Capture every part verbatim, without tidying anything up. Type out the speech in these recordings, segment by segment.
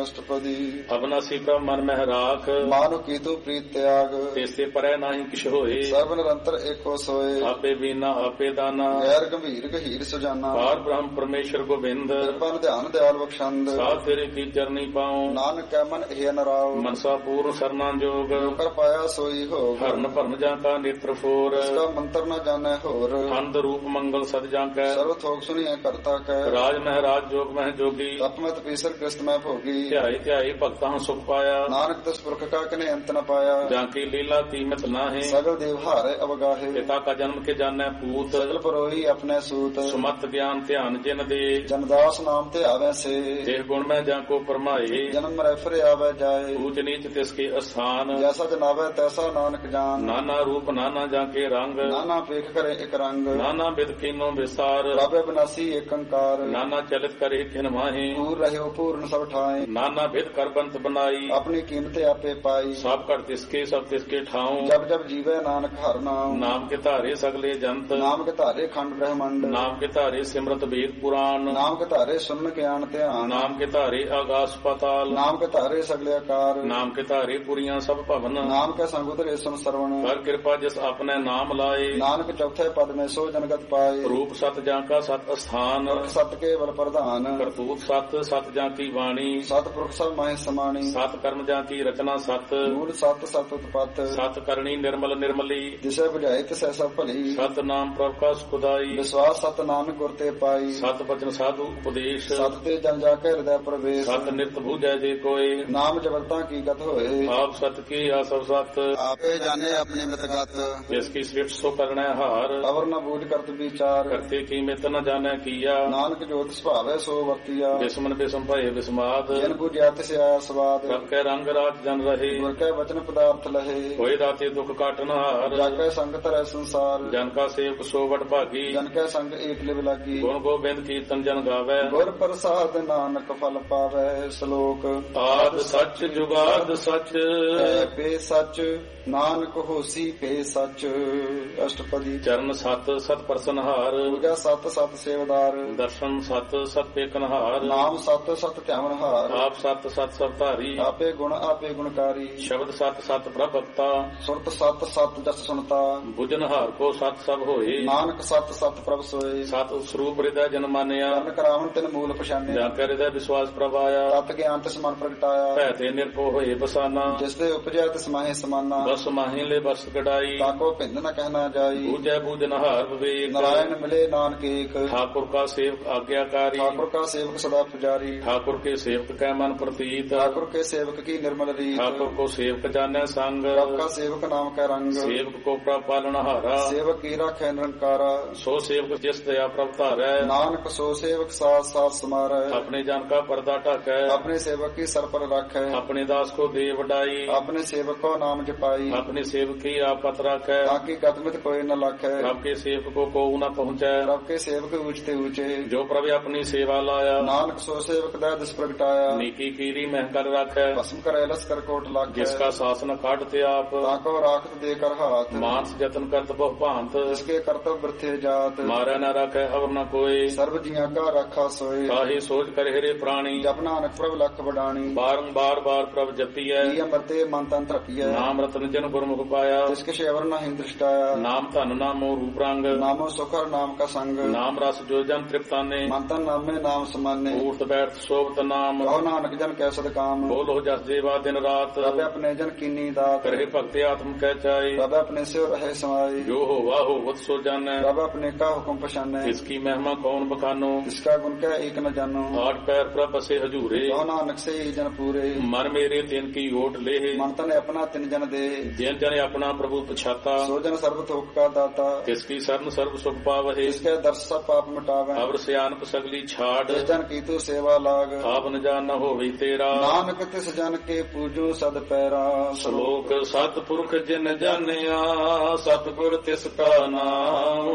ਅਸ਼ਟਪਦੀ ਅਬਨਾਸੀ ਪ੍ਰਭ ਮਨ ਮਹਿ ਰਾਖ ਮਾਨੁ ਕੀਤੂ ਪ੍ਰੀਤ ਤਿਆਗ ਤੇਸੇ ਪਰੈ ਨਾਹੀ ਕਿਛ ਹੋਏ ਸਰਬ ਨਿਰੰਤਰ ਏਕੋ ਸੋਏ ਆਪੇ ਬੀਨਾ ਆਪੇ ਦਾਨਾ ਗੈਰ ਗੰਭੀਰ ਗਹੀਰ ਸੁਜਾਨਾ ਪਾਰ ਬ੍ਰਹਮ ਪਰਮੇਸ਼ਰ ਗੋਬਿੰਦ ਕਿਰਪਨ ਧਿਆਨ ਦਿਆਲ ਬਖਸ਼ੰਦ ਸਾਧ ਤੇਰੇ ਕੀ ਚਰਨੀ ਪਾਉ ਨਾਨਕ ਕੈ ਮਨ ਇਹ ਨਰਾਉ ਮਨਸਾ ਪੂਰਨ ਸਰਨਾ ਜੋਗ ਕਰ ਪਾਇਆ ਸੋਈ ਹੋ ਹਰਨ ਭਰਨ ਜਾਂ ਕਾ ਨੇਤਰ ਫੋਰ ਇਸਦਾ ਮੰਤਰ ਨਾ ਜਾਣੈ ਹੋਰ ਅੰਧ ਰੂਪ ਮੰਗਲ ਸਦ ਜਾਂ ਕੈ ਸਰਬ ਥੋਕ ਸੁਣੀਐ ਕਰਤਾ ਕੈ ਰਾਜ ਮਹਿਰਾਜ ਜੋਗ ਮਹਿ ਜੋਗੀ ਤਪਮਤ ਪੀਸਰ ਕ੍ਰਿਸਤ ਮੈਂ ਭੋਗੀ ਧਿਆਏ ਧਿਆਏ ਭਗਤਾਂ ਸੁਖ ਪਾਇਆ ਨਾਨਕ ਦਸ ਪੁਰਖ ਕਾ ਕਨੇ ਅੰਤ ਨ ਪਾਇਆ ਜਾਂ ਕੀ ਲੀਲਾ ਕੀਮਤ ਨਾਹੇ ਸਗਲ ਦੇਵ ਹਾਰੇ ਅਵਗਾਹੇ ਪਿਤਾ ਕਾ ਜਨਮ ਕੇ ਜਾਣੈ ਪੂਤ ਸਗਲ ਪਰੋਈ ਆਪਣੇ ਸੂਤ ਸੁਮਤ ਗਿਆਨ ਧਿਆਨ ਜਿਨ ਦੇ ਜਨਦਾਸ ਨਾਮ ਤੇ ਆਵੈ ਸੇ ਦੇਹ ਗੁਣ ਮੈਂ ਜਾਂ ਕੋ ਪਰਮਾਏ ਜਨਮ ਮਰੈ ਫਿਰ ਆਵੈ ਜਾਏ ਊਚ ਨੀਚ ਤਿਸ ਕੇ ਅਸਥਾਨ ਜੈਸਾ ਜਨਾਵੈ ਤੈਸਾ ਨਾਨਕ ਜਾਨ ਨਾਨਾ ਰੂਪ ਨਾਨਾ ਜਾਂ ਕੇ ਰੰਗ ਨਾਨਾ ਪੇਖ ਕਰੇ ਇੱਕ ਰੰਗ ਨਾਨਾ ਬਿਦ ਕੀਨੋ ਵਿਸਾਰ ਰੱਬੇ ਬਨਾਸੀ ਏਕ ਅੰਕਾਰ ਨਾਨਾ ਚਲਿਤ ਕਰੇ ਖਿਨ ਮਾਹੇ ਪੂਰ ਰਹਿਓ ਪੂਰਨ ਸਭ ਠਾਏ ਨਾਨਾ ਬਿਦ ਕਰ ਬੰਤ ਬਨਾਈ ਆਪਣੀ ਕੀਮਤ ਆਪੇ ਪਾਈ ਸਭ ਘਟ ਤਿਸਕੇ ਸਭ ਤਿਸਕੇ ਠਾਉ ਜਬ ਜਬ ਜੀਵੈ ਨਾਨਕ ਹਰ ਨਾਮ ਨਾਮ ਕੇ ਧਾਰੇ ਸਗਲੇ ਜੰਤ ਨਾਮ ਕੇ ਧਾਰੇ ਖੰਡ ਬ੍ਰਹਮੰਡ ਨਾਮ ਕੇ ਧਾਰੇ ਸਿਮਰਤ ਵੇਦ ਪੁਰਾਨ ਨਾਮ ਕੇ ਧਾਰੇ ਸੁਨ ਗਿਆਨ ਧਿਆਨ ਨਾਮ ਕੇ ਧਾਰੇ ਆਗਾਸ ਪਾਤਾਲ ਨਾਮ ਕੇ ਧਾਰੇ ਸਗਲੇ ਆਕਾਰ ਨਾਮ ਕੇ ਧਾਰੇ ਪੁਰੀਆਂ ਸਭ ਭਵਨ ਨਾਮ ਕੇ ਸੰਗ ਉਤਰੇ ਸੁਨ ਸਰਵਣ ਕਰ ਕਿਰਪਾ ਜਿਸ ਆਪਣੇ ਨਾਮ ਲਾਏ ਨਾਨਕ ਚੌਥੇ ਪਦ ਮੇ ਸੋ ਜਨਗਤ ਪਾਏ ਰੂਪ ਸਤ ਜਾਂ ਕਾ ਸਤ ਅਸਥਾਨ ਸਤ ਕੇਵਲ ਪ੍ਰਧਾਨ ਕਰਤੂਤ ਸਤ ਸਤ ਜਾਂ ਕੀ ਬਾਣੀ ਸਤ ਪੁਰਖ ਸਭ ਮਾਹਿ ਸਮਾਣੀ ਸਤ ਕਰਮ ਜਾਂ ਕੀ ਰਚਨਾ ਸਤ ਮੂਲ ਸਤ ਸਤ ਉਤਪਤ ਸਤ ਕਰਨੀ ਨਿਰਮਲ ਨਿਰਮਲੀ ਜਿਸੇ ਬੁਝਾਏ ਤਿਸੈ ਸਭ ਭਲੀ ਸਤ ਨਾਮ ਪ੍ਰਭ ਕਾ ਸੁਖਦਾਈ ਵਿਸ਼ਵਾਸ ਸਤ ਨਾਨਕ ਗੁਰ ਤੇ ਪਾਈ ਸਤ ਬਚਨ ਸਾਧੂ ਉਪਦੇਸ਼ ਸਤ ਤੇ ਜਨ ਜਾ ਕੇ ਹਿਰਦੈ ਪ੍ਰਵੇਸ਼ ਸਤ ਨਿਤ ਬੂਝੈ ਜੇ ਕੋਏ ਨਾਮ ਜਗਤਾਂ ਕੀ ਗਤ ਹੋਏ ਆਪ ਸਤ ਕੀ ਆ ਸਭ ਸਤ ਆਪੇ ਜਾਣੇ ਆਪਣੀ ਮਿਤਗਤ ਜਿਸ ਕੀ ਸ੍ਰਿਸ਼ਟ ਸੋ ਕਰਣੈ ਹਾਰ ਅਵਰ ਨ ਬੂਝ ਕਰਤ ਵਿਚਾਰ ਕਰਤੇ ਕੀ ਮਿਤ ਨ ਜਾਣੈ ਕੀਆ ਨਾਨਕ ਜੋਤ ਸੁਭਾਵੈ ਸੋ ਵਰਤੀਆ ਬਿਸਮਨ ਬਿਸਮ ਭਏ ਬਿਸਮਾਦ ਜਨ ਬੁਝਿਆ ਤਿਸ ਆਇਆ ਸਵਾਦ ਸਭ ਕੈ ਰੰਗ ਰਾਜ ਜਨ ਰਹੇ ਗੁਰ ਕੈ ਵਚਨ ਪਦਾਰਥ ਲਹੇ ਹੋਏ ਦਾਤੇ ਦੁਖ ਕਾਟਨ ਹਾਰ ਜਗ ਕੈ ਸੰਗ ਧਰੈ ਸੰਸਾਰ ਜਨ ਕਾ ਸੇਵਕ ਸੋ ਵਡ ਭਾਗੀ ਜਨ ਕੈ ਸੰਗ ਏਕ ਲਿਵ ਲਾਗੀ ਗੁਣ ਗੋਬਿੰਦ ਕੀਰਤਨ ਜਨ ਗਾਵੈ ਗੁਰ ਪ੍ਰਸਾਦ ਨਾਨਕ ਫਲ ਪਾਵੈ ਸ਼ਲੋਕ ਆਦ ਸੱਚ ਜੁਗਾਦ ਸੱਚ ਹੈ ਪੇ ਸੱਚ ਨਾਨਕ ਹੋਸੀ ਪੇ ਸੱਚ ਅਸ਼ਟਪਦੀ ਚਰਨ ਸਤ ਸਤ ਪਰਸਨ ਹਾਰ ਪੂਜਾ ਸਤ ਸਤ ਸੇਵਦਾਰ ਦਰਸ਼ਨ ਸਤ ਸਤ ਪੇਕਨ ਹਾਰ ਨਾਮ ਸਤ ਸਤ ਧਿਆਨ ਹਾਰ ਆਪ ਸਤ ਸਤ ਸਭ ਧਾਰੀ ਆਪੇ ਗੁਣ ਆਪੇ ਗੁਣਕਾਰੀ ਸ਼ਬਦ ਸਤ ਸਤ ਪ੍ਰਭਤਾ ਸੁਰਤ ਸਤ ਸਤ ਜਸ ਸੁਣਤਾ ਬੁਝਨ ਹਾਰ ਕੋ ਸਤ ਸਭ ਹੋਏ ਨਾਨਕ ਸਤ ਸਤ ਪ੍ਰਭ ਸੋਏ ਸਤ ਸਰੂਪ ਹਿਰਦੈ ਜਨ ਮਾਨਿਆ ਕਰਨ ਕਰਾਵਨ ਤਿਨ ਮੂਲ ਪਛਾਨਿਆ ਜਾਂ ਕੈ ਹਿਰਦੈ ਵਿਸ਼ਵਾਸ ਪ੍ਰਭ ਆਇਆ ਤਤ ਗਿਆਨ ਤਿਸ ਮਨ ਪ੍ਰਗਟਾਇਆ ਭੈ ਤੇ ਨਿਰਭਉ ਹੋਏ ਬਸਾਨਾ ਜਿਸ ਦੇ ਉਪਜਿਆ ਤਿਸ ਮਾਹੇ ਸਮਾਨਾ ਬਸ ਮਾਹੀ ਲੈ ਬਸ ਕਢਾਈ ਤਾਕੋ ਭਿੰਨ ਨ ਕਹਿਣਾ ਜਾਈ ਬੂਝੈ ਬੂਝਨ ਹਾਰ ਵਿਵੇਕ ਨਾਰਾਇਣ ਮਿਲੇ ਨਾਨਕ ਏਕ ਠਾਕੁਰ ਕਾ ਸੇਵਕ ਆਗਿਆਕਾਰੀ ठाकुर का सेवक सदा पुजारी ठाकुर के सेवक कै मन प्रतीत ठाकुर के सेवक की निर्मल रीत ठाकुर को सेवक जाने संग रब का सेवक नाम का रंग सेवक को प्रभ पालन हारा सेवक की राखै निरंकारा सो सेवक जिस दया प्रभ धारै नानक सो सेवक साथ साथ समारै अपने जन का पर्दा ढाकै अपने सेवक की सर पर राखै अपने दास को दे वडाई अपने सेवक को नाम जपाई अपने सेवक की आपत राखै ताकि कदमित कोई न लाखै रब के सेवक को को न पहुँचै रब के सेवक ऊंचते ऊंचे जो प्रभु अपनी सेवा लाया नानक सो सेवक दा दिस प्रगटाया नीकी कीरी मह कर राखै भस्म करे लस कर कोट लाखै जिसका शासन काटते आप ताको राखत देकर हाथ मानस जतन करत बहु भांत जिसके कर्तव्य वृथे जात मारै न राखै अवर न कोई सर्व जिया का राखा सोए काहे सोच कर हेरे प्राणी जप नानक प्रभ लख बडाणी बारंबार बार प्रभ जपियै अमरते मन तन तृपिय नाम रतन जन गुरमुख पाया जिसके शेवर न हिंद दृष्टाया नाम धन नामो रूप रंग नामो सुखर नाम का संग नाम रस जो जन तृप्ताने मन तन नाम में नाम समाने ऊर्त बैठ शोभत नाम कहो नानक जन कैसद काम बोलो जस जेवा दिन रात रब अपने जन कीनी दात करे भक्ति आत्म कह चाहे रब अपने से रहे समाये जो हो वाह हो वत सो जाने रब अपने का हुक्म पछाने इसकी महिमा कौन बखानो इसका गुण क्या एक न जानो आठ पैर प्रभ बसे हजूरे कहो नानक से ही जन पूरे मन मेरे तिन की ओट ले मन तन अपना तिन जन दे जिन जन अपना प्रभु पछाता सो जन सर्व थोक का दाता किसकी शरण सर्व सुख पावहे इसके दर्श सब पाप मिटावे अवर सियानप सगली छाड़ जिस जन की तू सेवा लाग आप न जान न होवे तेरा नानक तिस जन के पूजो सद पैरा श्लोक सतपुरख जिन जानिया सतगुर तिसका नाम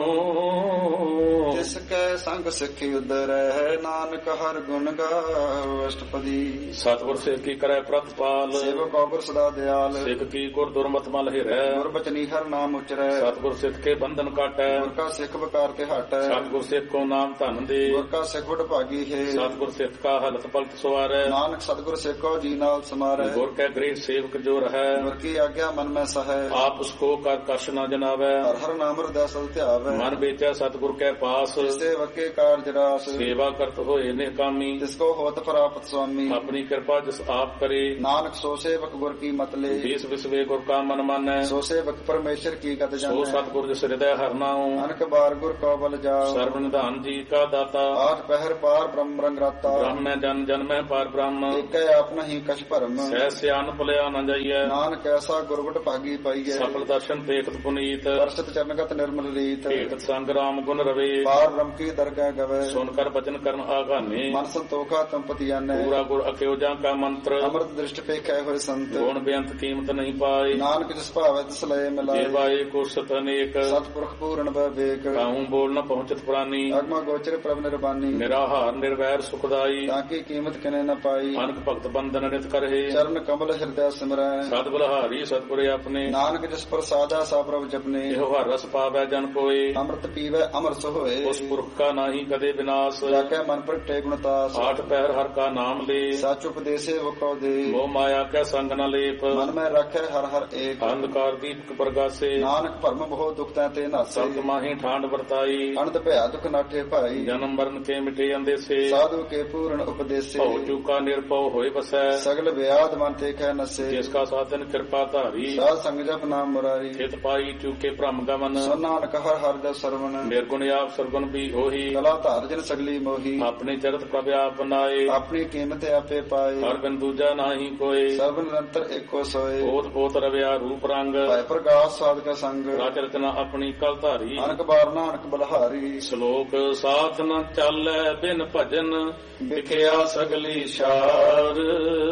जिसके संग सिखी उदर है नानक हर गुण गाओ अष्टपदी सतगुर सिख की करे प्रतिपाल सेवक गुर सदा दयाल सिख की गुर दुर्मत मल हिरै गुर बचनी हर नाम उचरै सतगुर सिख के बंधन काटै गुर का सिख बकार के हटै सतगुर सिख को नाम धन दे गुर का सिख वड भागी है सतगुर सिख का हलत पलट सवारै ਸਮਾਰੈ ਨਾਨਕ ਸਤਿਗੁਰ ਸੇਖੋ ਜੀ ਨਾਲ ਸਮਾਰੈ ਗੁਰ ਕੈ ਗ੍ਰਹਿ ਸੇਵਕ ਜੋ ਰਹੈ ਗੁਰ ਕੀ ਆਗਿਆ ਮਨ ਮੈਂ ਸਹੈ ਆਪ ਉਸਕੋ ਕਰ ਕਛ ਨ ਜਨਾਵੈ ਹਰ ਹਰ ਨਾਮ ਹਿਰਦੈ ਸਦ ਧਿਆਵੈ ਮਨ ਵੇਚੈ ਸਤਿਗੁਰ ਕੈ ਪਾਸ ਜਿਸੇ ਵਕੇ ਕਾਰਜ ਰਾਸ ਸੇਵਾ ਕਰਤ ਹੋਏ ਨਿਕਾਮੀ ਤਿਸਕੋ ਹੋਤ ਪ੍ਰਾਪਤ ਸੁਆਮੀ ਆਪਣੀ ਕਿਰਪਾ ਜਿਸ ਆਪ ਕਰੇ ਨਾਨਕ ਸੋ ਸੇਵਕ ਗੁਰ ਕੀ ਮਤਲੇ ਦੇਸ ਵਿਸਵੇ ਗੁਰ ਕਾ ਮਨ ਮਾਨੈ ਸੋ ਸੇਵਕ ਪਰਮੇਸ਼ਰ ਕੀ ਗਤ ਸੋ ਜਾਣੈ ਸਤਿਗੁਰ ਜਿਸ ਹਿਰਦੈ ਹਰਨਾਉ ਅਨਕ ਬਾਰ ਗੁਰ ਕੋ ਬਲ ਜਾਓ ਸਰਬ ਨਿਧਾਨ ਜੀ ਕਾ ਦਾਤਾ ਆਠ ਪਹਿਰ ਪਾਰ ਬ੍ਰਹਮ ਰੰਗ ਰਾਤਾ ਬ੍ਰਹਮੈ ਜਨ ਜਨਮੈ ਪਾਰ ਬ੍ਰਹਮ ਏਕੈ ਆਪਨਾ ਹੀ ਕਛ ਭਰਮ ਸਹਿ ਸਿਆਨ ਭੁਲਿਆ ਨ ਜਾਈਐ ਨਾਨਕ ਐਸਾ ਗੁਰਗੁਟ ਭਾਗੀ ਪਾਈਐ ਸਫਲ ਦਰਸ਼ਨ ਦੇਖਤ ਪੁਨੀਤ ਦਰਸ਼ਤ ਚਰਨਗਤ ਨਿਰਮਲ ਰੀਤ ਭੇਟ ਸੰਗ ਰਾਮ ਗੁਣ ਰਵੇ ਪਾਰ ਬ੍ਰਹਮ ਕੀ ਦਰਗਹਿ ਗਵੇ ਸੁਨ ਕਰ ਬਚਨ ਕਰਨ ਆਗਾਨੇ ਮਨ ਸੰਤੋਖਾ ਤੰਪਤੀ ਜਾਣੈ ਪੂਰਾ ਗੁਰ ਅਕਿਓ ਜਾਂ ਕਾ ਮੰਤਰ ਅਮਰਤ ਦ੍ਰਿਸ਼ਟ ਪੇਖੈ ਹੋਏ ਸੰਤ ਗੁਣ ਬੇਅੰਤ ਕੀਮਤ ਨਹੀਂ ਪਾਏ ਨਾਨਕ ਜਿਸ ਭਾਵੈ ਤਿਸ ਲਏ ਮਿਲਾਏ ਦੇਵਾਏ ਕੁਰਸਤ ਅਨੇਕ ਸਤਿਪੁਰਖ ਪੂਰਨ ਬਵੇਕ ਕਾਹੂ ਬੋਲ ਨ ਪਹੁੰਚਤ ਪ੍ਰਾਨੀ ਅਗਮਾ ਗੋਚਰ ਪ੍ਰਭ ਨਿਰਬਾਨੀ ਨਿਰਾਹਾਰ ਨਿਰਵੈਰ ਸੁਖਦਾਈ ਤਾਂ ਕੀ ਕੀਮਤ ਕਿਨੇ ਨ ਪਾਈ ਅਨਕ ਭਗਤ ਬੰਦਨ ਨਿਤ ਕਰਹਿ ਚਰਨ ਕਮਲ ਹਿਰਦੈ ਸਿਮਰੈ ਸਤ ਬਲਹਾਰੀ ਸਤਿਗੁਰੇ ਆਪਣੇ ਨਾਨਕ ਜਿਸ ਪ੍ਰਸਾਦਾ ਸਾ ਪ੍ਰਭ ਜਪਨੇ ਇਹੋ ਹਰ ਰਸ ਪਾਵੈ ਜਨ ਕੋਏ ਅੰਮ੍ਰਿਤ ਪੀਵੈ ਅਮਰ ਸੋਏ ਉਸ ਪੁਰਖ ਕਾ ਨਾਹੀ ਕਦੇ ਵਿਨਾਸ਼ ਜਾਕੈ ਮਨ ਪ੍ਰਗਟੇ ਗੁਣਤਾਸ ਆਠ ਪਹਿਰ ਹਰ ਕਾ ਨਾਮ ਲੇ ਸਚ ਉਪਦੇਸੇ ਵਕੋ ਦੇ ਮੋਹ ਮਾਇਆ ਕੈ ਸੰਗ ਨ ਲੇਪ ਮਨ ਮੈਂ ਰੱਖੈ ਹਰ ਹਰ ਏਕ ਅੰਧਕਾਰ ਦੀਪਕ ਪ੍ਰਗਾਸੇ ਨਾਨਕ ਭਰਮ ਬਹੁ ਦੁਖ ਤੈ ਤੇ ਨਾਸੇ ਸਤ ਮਾਹੀ ਠਾਂਡ ਵਰਤਾਈ ਅਨੰਦ ਭਇਆ ਦੁਖ ਨਾਠੇ ਭਾਈ ਜਨਮ ਮਰਨ ਕੇ ਮਿਟੇ ਅੰਦੇਸੇ ਸਾਧੂ ਕੇ ਪੂਰਨ ਉਪਦੇਸੇ ਭਉ ਚੁਕਾ ਨਿਰਭਉ ਹੋਏ ਵਸੈ ਸਗਲ ਵਿਆਦ ਮਨ ਤੇ ਖੈ ਨਸੇ ਜਿਸ ਕਾ ਸਾਧਨ ਕਿਰਪਾ ਧਾਰੀ ਸਾਧ ਸੰਗ ਜਪ ਨਾਮ ਮੁਰਾਰੀ ਚਿਤ ਪਾਈ ਚੁਕੇ ਭ੍ਰਮ ਗਮਨ ਸੋ ਨਾਨਕ ਹਰ ਹਰ ਦਾ ਸਰਵਨ ਨਿਰਗੁਣ ਆਪ ਸਰਗੁਣ ਵੀ ਹੋਈ ਕਲਾ ਧਾਰ ਜਨ ਸਗਲੀ ਮੋਹੀ ਆਪਣੇ ਚਰਤ ਪ੍ਰਭ ਆਪ ਬਨਾਏ ਆਪਣੀ ਕੀਮਤ ਆਪੇ ਪਾਏ ਹਰ ਬਿਨ ਦੂਜਾ ਨਾਹੀ ਕੋਏ ਸਰਬ ਨਿਰੰਤਰ ਏਕੋ ਸੋਏ ਬੋਧ ਬੋਧ ਰਵਿਆ ਰੂਪ ਰੰਗ ਭਾਇ ਪ੍ਰਗਾਸ ਸਾਧਕ ਸੰਗ ਰਾਜ ਰਚਨਾ ਆਪਣੀ ਕਲ ਧਾਰੀ ਅਨਕ ਬਾਰ ਨਾਨਕ ਬਲਹਾਰੀ ਸ਼ਲੋਕ ਸਾਥ ਨ ਚਾਲੈ ਬਿਨ ਭਜਨ ਵਿਖਿਆ ਸਗਲੀ ਸ਼ਾਰ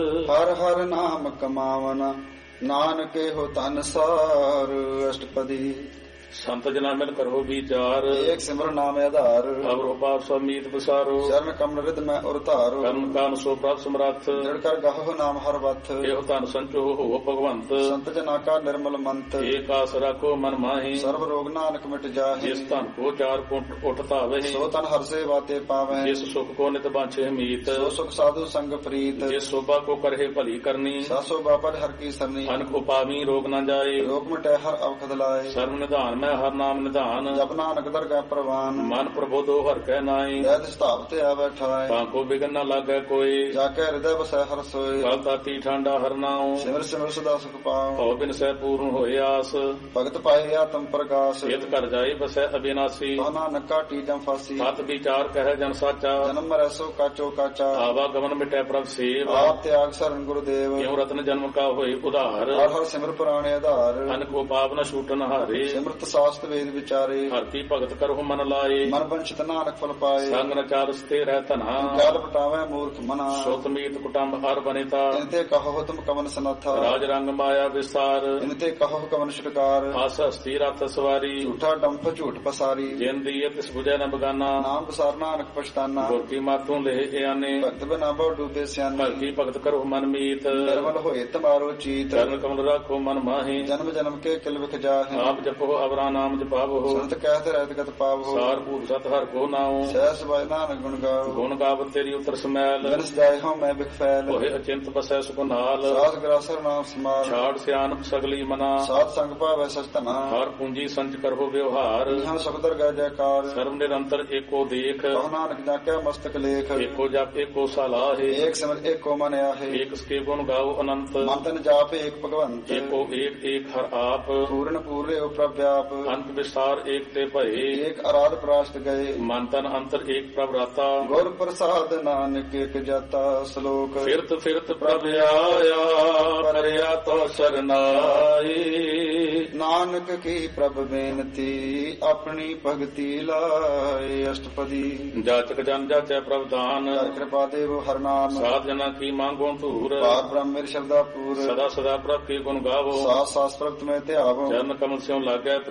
ਹਰ ਹਰ ਨਾਮ ਕਮਾਵਨ ਨਾਨਕੇ ਹੋ ਧਨ ਸਾਰ ਅਸ਼ਟਪਦੀ ਸੰਤ ਜਨਾ ਮਿਲ ਕਰੋ ਵਿਚਾਰ ਏਕ ਸਿਮਰਨ ਨਾਮ ਆਧਾਰ ਅਵਰੋ ਪਾਪ ਸਮੀਤ ਪਸਾਰੋ ਚਰਨ ਕਮਲ ਰਿਦ ਮੈਂ ਉਰ ਧਾਰੋ ਕਰਮ ਕਾਮ ਸੋ ਪ੍ਰਭ ਸਮਰੱਥ ਜੜ ਕਰ ਗਾਹੋ ਨਾਮ ਹਰ ਵਥ ਇਹੋ ਧਨ ਸੰਚੋ ਹੋ ਭਗਵੰਤ ਸੰਤ ਜਨਾ ਕਾ ਨਿਰਮਲ ਮੰਤ ਏਕ ਆਸ ਰੱਖੋ ਮਨ ਮਾਹੀ ਸਰਬ ਰੋਗ ਨਾਨਕ ਮਿਟ ਜਾਹੇ ਜਿਸ ਧਨ ਕੋ ਚਾਰ ਪੁੰਟ ਉਠ ਧਾਵੇ ਸੋ ਤਨ ਹਰ ਸੇ ਬਾਤੇ ਪਾਵੈ ਜਿਸ ਸੁਖ ਕੋ ਨਿਤ ਬਾਂਛੇ ਮੀਤ ਸੋ ਸੁਖ ਸਾਧੂ ਸੰਗ ਪ੍ਰੀਤ ਜਿਸ ਸੋਭਾ ਕੋ ਕਰਹਿ ਭਲੀ ਕਰਨੀ ਸਾਸੋ ਬਾਪੜ ਹਰ ਕੀ ਸਰਨੀ ਅਨ ਕੋ ਪਾਵੀ ਰੋਗ ਨ ਜਾਏ ਰੋਗ ਮਿਟੈ ਹਰ ਅਵਖਦ ਲਾਏ ਸਰਬ ਨਿਧਾਨ ਮੈਂ ਹਰ ਨਾਮ ਨਿਧਾਨ ਜਪ ਨਾਨਕ ਦਰਗਾਹ ਪ੍ਰਵਾਨ ਮਨ ਪ੍ਰਬੋਧੋ ਹਰ ਕੈ ਨਾਈ ਵੈਦ ਸਥਾਪਤ ਆ ਬੈਠਾਏ ਤਾਂ ਕੋ ਬਿਗਨ ਨ ਲਾਗੈ ਕੋਈ ਜਾ ਕੇ ਹਿਰਦੈ ਵਸੈ ਹਰ ਸੋਏ ਕਲ ਤਾਤੀ ਠਾਂਡਾ ਹਰ ਨਾਉ ਸਿਮਰ ਸਿਮਰ ਸਦਾ ਸੁਖ ਪਾਉ ਭਉ ਬਿਨ ਸਹਿ ਪੂਰਨ ਹੋਏ ਆਸ ਭਗਤ ਪਾਏ ਆਤਮ ਪ੍ਰਗਾਸ ਇਤ ਕਰ ਜਾਏ ਬਸੈ ਅਬਿਨਾਸੀ ਤੋ ਨਾਨਕ ਕਾਟੀ ਜਮ ਫਾਸੀ ਸਤ ਵਿਚਾਰ ਕਹਿ ਜਨ ਸਾਚਾ ਜਨਮ ਮਰੈ ਸੋ ਕਾਚੋ ਕਾਚਾ ਆਵਾ ਗਮਨ ਮਿਟੈ ਪ੍ਰਭ ਸੇਵ ਆਪ ਤਿਆਗ ਸਰਨ ਗੁਰਦੇਵ ਕਿਉ ਰਤਨ ਜਨਮ ਕਾ ਹੋਏ ਉਧਾਰ ਹਰ ਹਰ ਸਿਮਰ ਪੁਰਾਣੇ ਆਧਾਰ ਅਨ ਕੋ ਪਾਪ ਨ ਛੂਟਨ ਹਾਰੇ ਸਿਮਰਤ ਸਾਸਤ ਵੇਦ ਵਿਚਾਰੇ ਹਰ ਕੀ ਭਗਤ ਕਰਹੁ ਮਨ ਲਾਏ ਮਨ ਬੰਚਿਤ ਨਾਨਕ ਫਲ ਪਾਏ ਸੰਗ ਨ ਚਾਰਸ ਤੇ ਰਹਿ ਧਨਾ ਕਾਲ ਪਟਾਵੇ ਮੂਰਖ ਮਨਾ ਸੁਤ ਮੀਤ ਕੁਟੰਬ ਹਰ ਬਨੇਤਾ ਇਨਤੇ ਕਹੋ ਤੁਮ ਕਵਨ ਸਨਾਥਾ ਰਾਜ ਰੰਗ ਮਾਇਆ ਵਿਸਾਰ ਇਨਤੇ ਕਹੋ ਕਵਨ ਸ਼ਿਕਾਰ ਆਸ ਹਸਤੀ ਰਤ ਸਵਾਰੀ ਝੂਠਾ ਡੰਪ ਝੂਠ ਪਸਾਰੀ ਜਿਨ ਦੀ ਤਿਸ ਬੁਝੈ ਨ ਬਗਾਨਾ ਨਾਮ ਬਸਾਰ ਨਾਨਕ ਪਛਤਾਨਾ ਗੁਰ ਕੀ ਮਾਤੋਂ ਲਹਿ ਇਆਨੇ ਭਗਤ ਬਿਨਾ ਬਹੁ ਡੂਬੇ ਸਿਆਨੇ ਭਗਤੀ ਭਗਤ ਕਰਹੁ ਮਨ ਮੀਤ ਨਿਰਮਲ ਹੋਏ ਤਮਾਰੋ ਚੀਤ ਚਰਨ ਕਮਲ ਰਾਖੋ ਮਨ ਮਾਹੀ ਜਨਮ ਜਨਮ ਕੇ ਕਿਲ ਵਿਖ ਜਾਹੇ ਆਪ ਜਪੋ ਅਵਰਾ ਨਾਮ ਜਪਾਵੋ ਸੰਤ ਕਹਿਤ ਰਹਿਤ ਗਤ ਪਾਵੋ ਸਾਰ ਭੂਤ ਸਤ ਹਰ ਕੋ ਨਾਉ ਸਹਿਸ ਬਾਇ ਨਾਨਕ ਗੁਣ ਗਾਓ ਗੁਣ ਗਾਵਤ ਤੇਰੀ ਉਤਰ ਸਮੈਲ ਬਿਨਸ ਜਾਏ ਹਉ ਮੈਂ ਬਿਖ ਫੈਲ ਹੋਏ ਅਚਿੰਤ ਬਸੈ ਸੁਖ ਨਾਲ ਸਾਧ ਗਰਾਸਰ ਨਾਮ ਸਮਾਲ ਛਾੜ ਸਿਆਨਪ ਸਗਲੀ ਮਨਾ ਸਾਧ ਸੰਗ ਭਾਵੈ ਸਚਤਨਾ ਹਰ ਪੂੰਜੀ ਸੰਚ ਕਰੋ ਵਿਵਹਾਰ ਇਹਾਂ ਸੁਖਦਰ ਗੈ ਜੈਕਾਰ ਸਰਬ ਨਿਰੰਤਰ ਏਕੋ ਦੇਖ ਕਹੋ ਨਾਨਕ ਜਾ ਕੇ ਮਸਤਕ ਲੇਖ ਏਕੋ ਜਪ ਏਕੋ ਸਲਾਹੇ ਏਕ ਸਿਮਰ ਏਕੋ ਮਨ ਆਹੇ ਏਕ ਸਕੇ ਗੁਣ ਗਾਓ ਅਨੰਤ ਮਨ ਤਨ ਜਾਪ ਏਕ ਭਗਵੰਤ ਏਕੋ ਏਕ ਏਕ ਹਰ ਆਪ ਪੂਰਨ ਪੂਰੇ ਉਪਰ ਵਿਆਪ ਅੰਤ ਵਿਸਾਰ ਏਕ ਤੇ ਭਏ ਏਕ ਅਰਾਧ ਪ੍ਰਾਸ਼ਟ ਗਏ ਮਨ ਤਨ ਅੰਤਰ ਏਕ ਪ੍ਰਭ ਰਾਤਾ ਗੁਰ ਪ੍ਰਸਾਦ ਨਾਨਕ ਏਕ ਜਾਤਾ ਸ਼ਲੋਕ ਫਿਰਤ ਫਿਰਤ ਪ੍ਰਭ ਆਇਆ ਕਰਿਆ ਤੋ ਸਰਨਾਈ ਨਾਨਕ ਕੀ ਪ੍ਰਭ ਬੇਨਤੀ ਆਪਣੀ ਭਗਤੀ ਲਾਏ ਅਸ਼ਟਪਦੀ ਜਾਚਕ ਜਨ ਜਾਚੈ ਪ੍ਰਭ ਦਾਨ ਹਰ ਕਿਰਪਾ ਦੇਵ ਹਰ ਨਾਮ ਸਾਧ ਜਨਾ ਕੀ ਮੰਗੋ ਧੂਰ ਪਾਰ ਬ੍ਰਹਮ ਮੇਰੇ ਸ਼ਬਦਾ ਪੂਰ ਸਦਾ ਸਦਾ ਪ੍ਰਭ ਕੀ ਗੁਣ ਗਾਵੋ ਸਾਸ ਸਾਸ ਪ੍ਰਭ ਤੁਮੇ ਧਿਆਵੋ ਚਰਨ ਕਮਲ ਸਿਉ ਲਾਗੈ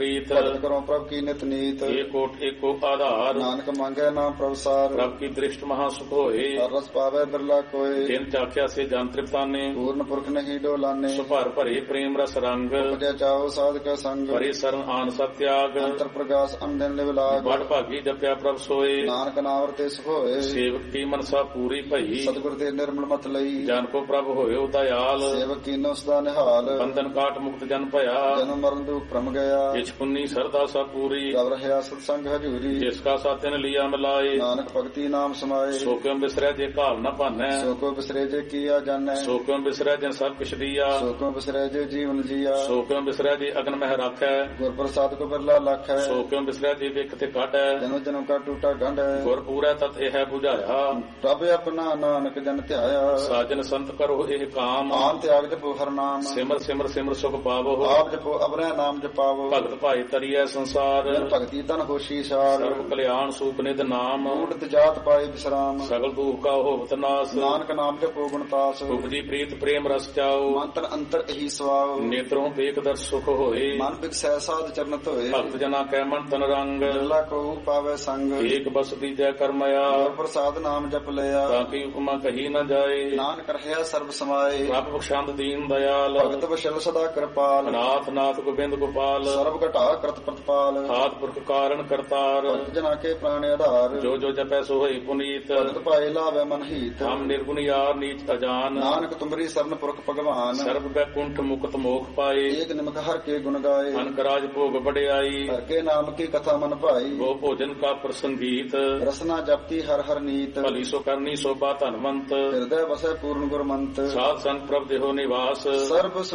ਪ੍ਰੀਤ ਭਗਤ ਕਰੋ ਪ੍ਰਭ ਕੀ ਨਿਤ ਨੀਤ ਏਕ ਕੋਟ ਏਕੋ ਆਧਾਰ ਨਾਨਕ ਮੰਗੈ ਨਾਮ ਪ੍ਰਵਸਾਰ ਪ੍ਰਭ ਕੀ ਦ੍ਰਿਸ਼ਟ ਮਹਾ ਸੁਖ ਹੋਏ ਹਰ ਰਸ ਪਾਵੈ ਬਿਰਲਾ ਕੋਏ ਜਿਨ ਚਾਖਿਆ ਸੇ ਜਨ ਤ੍ਰਿਪਤਾਨੇ ਪੂਰਨ ਪੁਰਖ ਨਹੀਂ ਡੋਲਾਨੇ ਸੁਭਰ ਭਰੇ ਪ੍ਰੇਮ ਰਸ ਰੰਗ ਉਪਜੈ ਚਾਓ ਸਾਧਕ ਸੰਗ ਭਰੇ ਸਰਨ ਆਨ ਸਤਿਆਗ ਅੰਤਰ ਪ੍ਰਗਾਸ ਅੰਦਨ ਲਿਵ ਲਾਗ ਬੜ ਭਾਗੀ ਜਪਿਆ ਪ੍ਰਭ ਸੋਏ ਨਾਨਕ ਨਾਮ ਰਤੇ ਸੁਖ ਹੋਏ ਸੇਵਕ ਕੀ ਮਨਸਾ ਪੂਰੀ ਭਈ ਸਤਿਗੁਰ ਤੇ ਨਿਰਮਲ ਮਤ ਲਈ ਜਨ ਕੋ ਪ੍ਰਭ ਹੋਇਓ ਦਇਆਲ ਸੇਵਕ ਕੀਨੋ ਸਦਾ ਨਿਹਾਲ ਬੰਧਨ ਕਾਟ ਮੁਕਤ ਜਨ ਭਇਆ ਜਨਮ ਮਰਨ ਦੁਖ ਭ੍ਰਮ ਗਿਆ ਜਿਸ ਪੁੰਨੀ ਸਰਦਾ ਸਭ ਪੂਰੀ ਜਬ ਰਹਿਆ ਸਤ ਸੰਗ ਹਜੂਰੀ ਜਿਸ ਕਾ ਸਾਤਿਨ ਲਿਆ ਮਿਲਾਏ ਨਾਨਕ ਭਗਤੀ ਨਾਮ ਸਮਾਏ ਸੋ ਕਿਉ ਬਿਸਰੈ ਜੇ ਘਾਲ ਨ ਭਾਨੈ ਸੋ ਕੋ ਬਿਸਰੇ ਜੇ ਕੀਆ ਜਾਣੈ ਸੋ ਕਿਉ ਬਿਸਰੈ ਜਨ ਸਭ ਕਿਛ ਦੀਆ ਸੋ ਕੋ ਬਿਸਰੇ ਜੇ ਜੀਵਨ ਜੀਆ ਸੋ ਕਿਉ ਬਿਸਰੈ ਜੇ ਅਗਨ ਮਹਿ ਰਾਖੈ ਗੁਰ ਪ੍ਰਸਾਦ ਕੋ ਬਿਰਲਾ ਲੱਖ ਹੈ ਸੋ ਕਿਉ ਬਿਸਰੈ ਜੇ ਵਿਖ ਤੇ ਕਾਟੈ ਜਨਮ ਜਨਮ ਕਾ ਟੂਟਾ ਗੰਢ ਹੈ ਗੁਰ ਪੂਰੈ ਤਤ ਇਹ 부ਝਾਇਆ ਪ੍ਰਭ ਆਪਣਾ ਨਾਨਕ ਜਨ ਧਿਆਇਆ ਸਾਜਨ ਸੰਤ ਕਰੋ ਇਹ ਕਾਮ ਆਨ ਤਿਆਗ ਜਪੋ ਹਰ ਨਾਮ ਸਿਮਰ ਸਿਮਰ ਸਿਮਰ ਸੁਖ ਪਾਵੋ ਆਪ ਜਪੋ ਅਬਰੈ ਨਾਮ ਜਪਾਵੋ ਭਗਤ ਭਾਈ ਤਰੀਐ ਸੰਸਾਰ ਜਨ ਭਗਤੀ ਤਨ ਹੋਸ਼ੀ ਸਾਰ ਸਰਬ ਕਲਿਆਣ ਸੂਪ ਨਿਧ ਨਾਮ ਊਟਤ ਜਾਤ ਪਾਏ ਵਿਸਰਾਮ ਸਗਲ ਦੁਖ ਕਾ ਹੋਵਤ ਨਾਸ ਨਾਨਕ ਨਾਮ ਜਪੋ ਗੁਣਤਾਸ ਉਪਜੀ ਪ੍ਰੀਤ ਪ੍ਰੇਮ ਰਸ ਚਾਓ ਮੰਤਰ ਅੰਤਰ ਇਹੀ ਸਵਾਉ ਨੇਤਰੋਂ ਵੇਖ ਦਰ ਸੁਖ ਹੋਏ ਮਨ ਬਿਕਸੈ ਸਾਧ ਚਰਨ ਧੋਏ ਭਗਤ ਜਨਾ ਕੈ ਮਨ ਤਨ ਰੰਗ ਬਿਰਲਾ ਕੋ ਪਾਵੇ ਸੰਗ ਏਕ ਬਸ ਦੀਜੈ ਕਰਮਇਆ ਗੁਰ ਪ੍ਰਸਾਦ ਨਾਮ ਜਪ ਲਿਆ ਤਾਂ ਕੀ ਹੁਕਮਾ ਕਹੀ ਨ ਜਾਏ ਨਾਨਕ ਰਹਿਆ ਸਰਬ ਸਮਾਏ ਪ੍ਰਭ ਬਖਸ਼ੰਦ ਦੀਨ ਦਇਆਲ ਭਗਤ ਵਸ਼ਲ ਸਦਾ ਕਿਰਪਾਲ ਨਾਥ ਨਾਥ ਗੋਬਿੰਦ ਗੋਪਾਲ ਸਰਬ ਘਟਾ ਕਰਤ ਪ੍ਰਤਪਾਲ ਆਦ ਪੁਰਖ ਕਾਰਨ ਕਰਤਾਰ ਭਗਤ ਜਨਾ ਕੇ ਪ੍ਰਾਣ ਆਧਾਰ ਜੋ ਜੋ ਜਪੈ ਸੋ ਹੋਈ ਪੁਨੀਤ ਭਗਤ ਪਾਏ ਲਾਵੇ ਮਨ ਹੀਤ ਹਮ ਨਿਰਗੁਣ ਯਾਰ ਨੀਚ ਅਜਾਨ ਨਾਨਕ ਤੁਮਰੀ ਸਰਨ ਪੁਰਖ ਭਗਵਾਨ ਸਰਬ ਬੈਕੁੰਠ ਮੁਕਤ ਮੋਖ ਪਾਏ ਏਕ ਨਿਮਕ ਹਰ ਕੇ ਗੁਣ ਗਾਏ ਅਨਕ ਰਾਜ ਭੋਗ ਵਡਿਆਈ ਹਰ ਕੇ ਨਾਮ ਕੀ ਕਥਾ ਮਨ ਭਾਈ ਗੋ ਭੋਜਨ ਕਾ ਪ੍ਰਸੰਗੀਤ ਰਸਨਾ ਜਪਤੀ ਹਰ ਹਰ ਨੀਤ ਭਲੀ ਸੋ ਕਰਨੀ ਸੋਭਾ ਧਨਵੰਤ ਹਿਰਦੈ ਵਸੈ ਪੂਰਨ ਗੁਰਮੰਤ ਸਾਧ ਸੰਗ ਪ੍ਰਭ ਦੇਹੋ ਨਿਵਾਸ ਸਰਬ